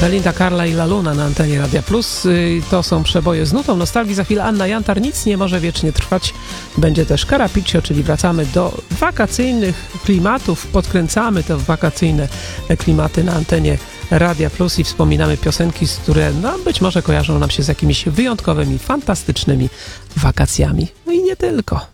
Belinda Carla i La Luna na antenie Radia Plus. To są przeboje z nutą nostalgii. Za chwilę Anna Jantar. Nic nie może wiecznie trwać. Będzie też Carapiccio, czyli wracamy do wakacyjnych klimatów. Podkręcamy te wakacyjne klimaty na antenie Radia Plus i wspominamy piosenki, które być może kojarzą nam się z jakimiś wyjątkowymi, fantastycznymi wakacjami. No i nie tylko.